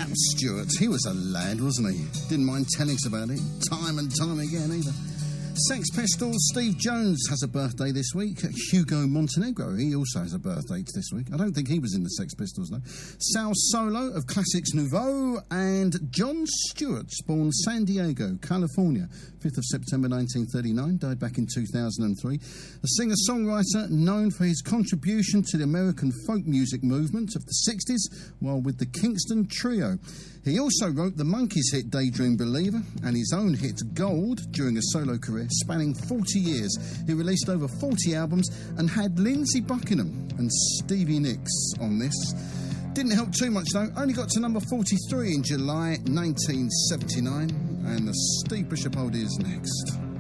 Al Stewart, he was a lad, wasn't he? Didn't mind telling us about it, time and time again either. Sex Pistols, Steve Jones has a birthday this week. Hugo Montenegro, he also has a birthday this week. I don't think he was in the Sex Pistols, though. Sal Solo of Classics Nouveau, and John Stewart, born San Diego, California, 5th of September 1939, died back in 2003. A singer-songwriter known for his contribution to the American folk music movement of the 60s, while with the Kingston Trio. He also wrote the Monkees hit Daydream Believer and his own hit Gold during a solo career spanning 40 years. He released over 40 albums and had Lindsey Buckingham and Stevie Nicks on this. Didn't help too much though, only got to number 43 in July 1979, and the Steve Bishop Oldies next.